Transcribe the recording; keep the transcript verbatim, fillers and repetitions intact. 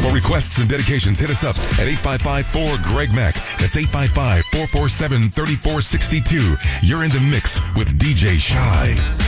For requests and dedications, hit us up at eight five five four Greg Mack. That's eight five five four four seven three four six two. You're in the mix with D J Shy.